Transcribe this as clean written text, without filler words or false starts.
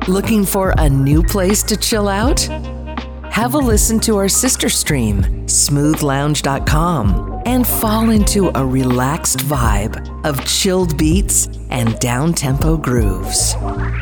Looking for a new place to chill out? Have a listen to our sister stream, smoothlounge.com, and fall into a relaxed vibe of chilled beats and down-tempo grooves.